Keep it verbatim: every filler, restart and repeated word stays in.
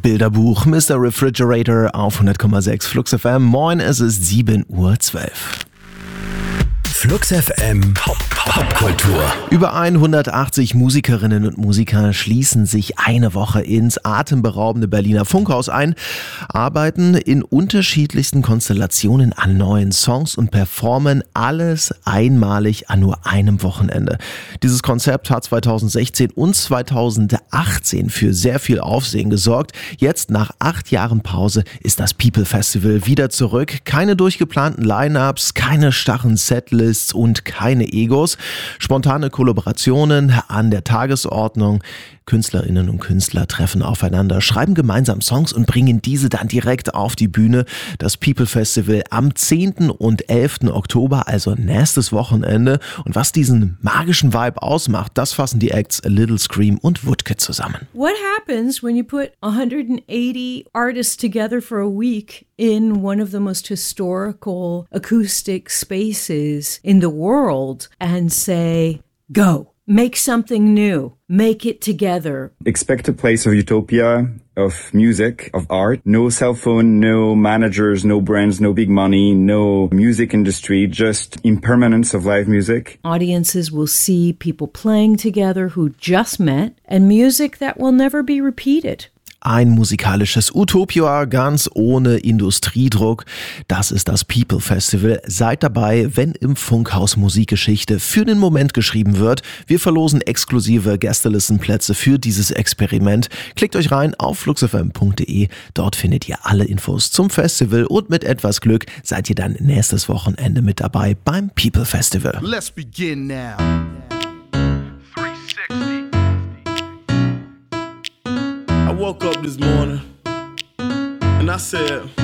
Bilderbuch, Mister Refrigerator auf hundert Komma sechs Flux F M. Moin, es ist sieben Uhr zwölf. Flux F M Popkultur. Über hundertachtzig Musikerinnen und Musiker schließen sich eine Woche ins atemberaubende Berliner Funkhaus ein, arbeiten in unterschiedlichsten Konstellationen an neuen Songs und performen alles einmalig an nur einem Wochenende. Dieses Konzept hat zweitausendsechzehn und zweitausendachtzehn für sehr viel Aufsehen gesorgt. Jetzt, nach acht Jahren Pause, ist das People Festival wieder zurück. Keine durchgeplanten Line-Ups, keine starren Setlists und keine Egos. Spontane Kollaborationen an der Tagesordnung. Künstlerinnen und Künstler treffen aufeinander, schreiben gemeinsam Songs und bringen diese dann direkt auf die Bühne. Das People Festival am zehnten und elften Oktober, also nächstes Wochenende. Und was diesen magischen Vibe ausmacht, das fassen die Acts A Little Scream und Woodkid zusammen. What happens when you put one hundred eighty artists together for a week in one of the most historical acoustic spaces in the world and say, go? Make something new. Make it together. Expect a place of utopia, of music, of art. No cell phone, no managers, no brands, no big money, no music industry, just impermanence of live music. Audiences will see people playing together who just met and music that will never be repeated. Ein musikalisches Utopia, ganz ohne Industriedruck. Das ist das People Festival. Seid dabei, wenn im Funkhaus Musikgeschichte für den Moment geschrieben wird. Wir verlosen exklusive Gästelistenplätze für dieses Experiment. Klickt euch rein auf fluxfm punkt de. Dort findet ihr alle Infos zum Festival und mit etwas Glück seid ihr dann nächstes Wochenende mit dabei beim People Festival. Let's begin now. I woke up this morning and I said,